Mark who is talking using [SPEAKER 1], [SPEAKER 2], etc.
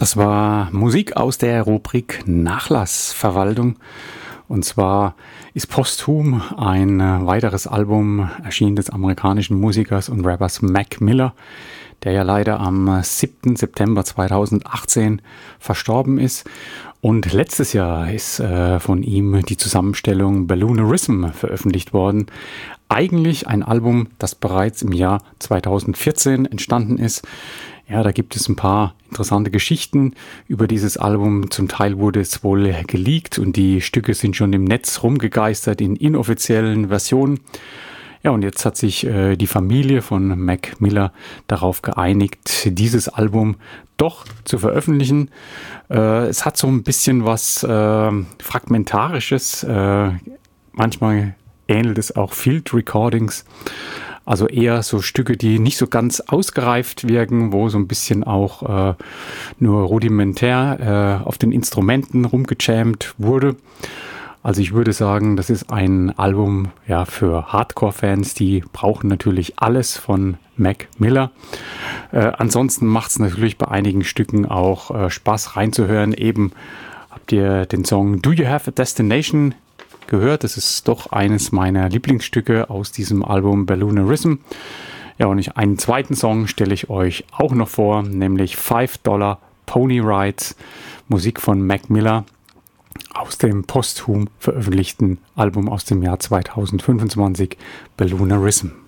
[SPEAKER 1] Das war Musik aus der Rubrik Nachlassverwaltung. Und zwar ist posthum ein weiteres Album erschienen des amerikanischen Musikers und Rappers Mac Miller, der ja leider am 7. September 2018 verstorben ist. Und letztes Jahr ist von ihm die Zusammenstellung Balloonerism veröffentlicht worden. Eigentlich ein Album, das bereits im Jahr 2014 entstanden ist. Ja, da gibt es ein paar interessante Geschichten über dieses Album. Zum Teil wurde es wohl geleakt und die Stücke sind schon im Netz rumgegeistert in inoffiziellen Versionen. Ja, und jetzt hat sich die Familie von Mac Miller darauf geeinigt, dieses Album doch zu veröffentlichen. Es hat so ein bisschen was Fragmentarisches. Manchmal ähnelt es auch Field Recordings. Also eher so Stücke, die nicht so ganz ausgereift wirken, wo so ein bisschen auch nur rudimentär auf den Instrumenten rumgejammt wurde. Also ich würde sagen, das ist ein Album ja für Hardcore-Fans, die brauchen natürlich alles von Mac Miller. Ansonsten macht es natürlich bei einigen Stücken auch Spaß reinzuhören. Eben habt ihr den Song Do You Have a Destination gehört. Das ist doch eines meiner Lieblingsstücke aus diesem Album Balloonerism. Ja, und einen zweiten Song stelle ich euch auch noch vor, nämlich $5 Pony Rides, Musik von Mac Miller aus dem posthum veröffentlichten Album aus dem Jahr 2025, Balloonerism.